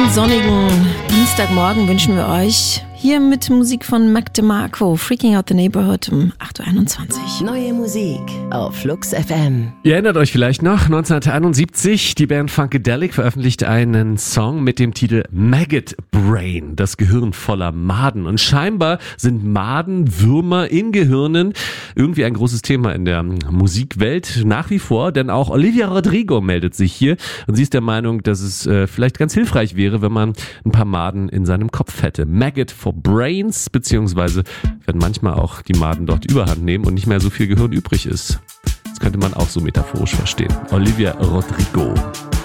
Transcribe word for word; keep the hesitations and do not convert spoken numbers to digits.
sonnigen Dienstagmorgen wünschen wir euch hier mit Musik von Mac DeMarco, Freaking Out the Neighborhood um acht Uhr einundzwanzig. Neue Musik auf Flux F M. Ihr erinnert euch vielleicht noch, neunzehnhunderteinundsiebzig, die Band Funkadelic veröffentlicht einen Song mit dem Titel Maggot Brain, das Gehirn voller Maden. Und scheinbar sind Maden, Würmer in Gehirnen irgendwie ein großes Thema in der Musikwelt nach wie vor, denn auch Olivia Rodrigo meldet sich hier und sie ist der Meinung, dass es äh, vielleicht ganz hilfreich wäre, wenn man ein paar Maden in seinem Kopf hätte. Maggot for Brains, beziehungsweise wenn manchmal auch die Maden dort Überhand nehmen und nicht mehr so viel Gehirn übrig ist. Das könnte man auch so metaphorisch verstehen. Olivia Rodrigo.